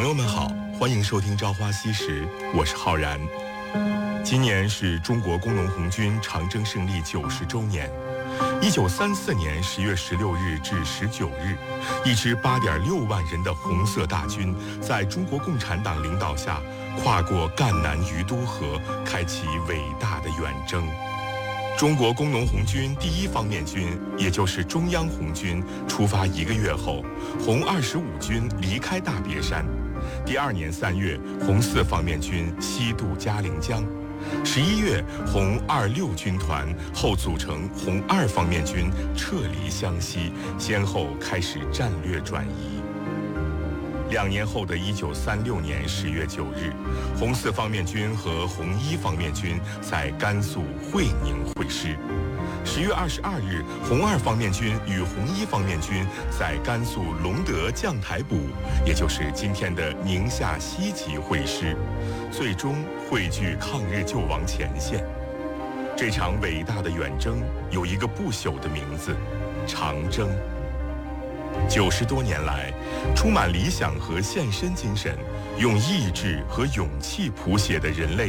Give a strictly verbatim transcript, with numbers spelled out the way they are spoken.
朋友们好，欢迎收听《朝花夕拾》，我是浩然。今年是中国工农红军长征胜利九十周年。一九三四年十月十六日至十九日，一支八点六万人的红色大军，在中国共产党领导下，跨过赣南于都河，开启伟大的远征。中国工农红军第一方面军，也就是中央红军，出发一个月后，红二十五军离开大别山。第二年三月，红四方面军西渡嘉陵江。十一月，红二六军团后组成红二方面军撤离湘西，先后开始战略转移。两年后的一九三六年十月九日，红四方面军和红一方面军在甘肃会宁会师。十月二十二日，红二方面军与红一方面军在甘肃隆德将台堡，也就是今天的宁夏西集会师，最终汇聚抗日救亡前线。这场伟大的远征有一个不朽的名字——长征。九十多年来，充满理想和献身精神，用意志和勇气谱写的人类